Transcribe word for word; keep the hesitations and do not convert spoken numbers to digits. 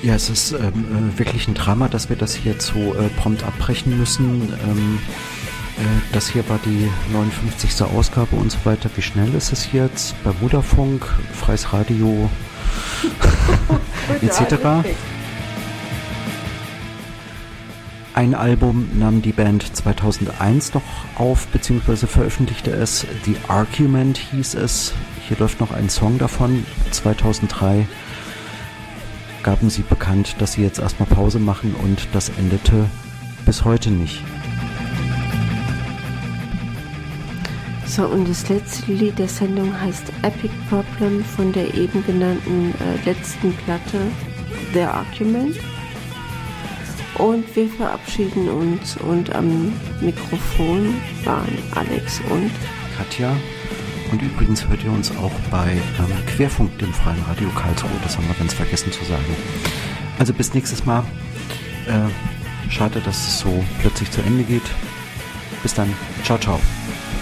Ja, es ist ähm, äh, wirklich ein Drama, dass wir das hier jetzt so äh, prompt abbrechen müssen. Ähm, äh, das hier war die neunundfünfzigste Ausgabe und so weiter. Wie schnell ist es jetzt? Bei Vodafunk, Freies Radio et cetera. Ein Album nahm die Band zweitausendeins noch auf, beziehungsweise veröffentlichte es. The Argument hieß es. Hier läuft noch ein Song davon. zweitausenddrei gaben sie bekannt, dass sie jetzt erstmal Pause machen und das endete bis heute nicht. So, und das letzte Lied der Sendung heißt Epic Problem von der eben genannten äh, letzten Platte The Argument. Und wir verabschieden uns und am Mikrofon waren Alex und Katja. Und übrigens hört ihr uns auch bei ähm, Querfunk, dem Freien Radio Karlsruhe. Das haben wir ganz vergessen zu sagen. Also bis nächstes Mal. Äh, schade, dass es so plötzlich zu Ende geht. Bis dann. Ciao, ciao.